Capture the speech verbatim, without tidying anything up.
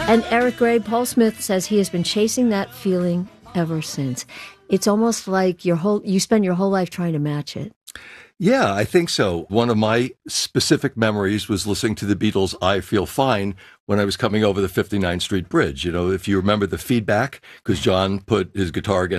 And Eric Gray, Paul Smith says he has been chasing that feeling ever since. It's almost like your whole you spend your whole life trying to match it. Yeah, I think so. One of my specific memories was listening to the Beatles' I Feel Fine when I was coming over the fifty-ninth Street Bridge. You know, if you remember the feedback, because John put his guitar against